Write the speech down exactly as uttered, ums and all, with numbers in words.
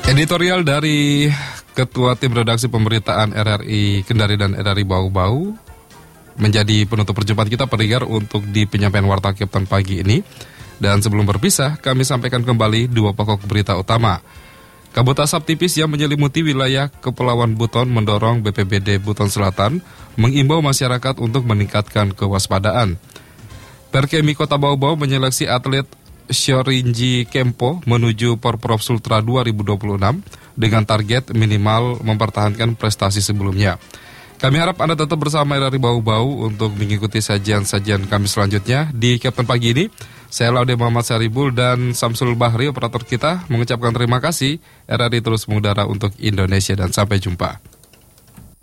Editorial dari Ketua Tim Redaksi Pemberitaan R R I Kendari dan R R I Bau-Bau menjadi penutup perjumpaan kita pendengar untuk di penyampaian Warta Kapten pagi ini. Dan sebelum berpisah, kami sampaikan kembali dua pokok berita utama. Kabut asap tipis yang menyelimuti wilayah Kepulauan Buton mendorong B P B D Buton Selatan mengimbau masyarakat untuk meningkatkan kewaspadaan. Perkemi Kota Bau-Bau menyeleksi atlet Shorinji Kempo menuju Porprov Sultra dua ribu dua puluh enam dengan target minimal mempertahankan prestasi sebelumnya. Kami harap Anda tetap bersama R R I Bau-Bau untuk mengikuti sajian-sajian kami selanjutnya di Kapten Pagi ini. Saya Laude Muhammad Saribul dan Samsul Bahri, operator kita, mengucapkan terima kasih. R R I terus mengudara untuk Indonesia dan sampai jumpa.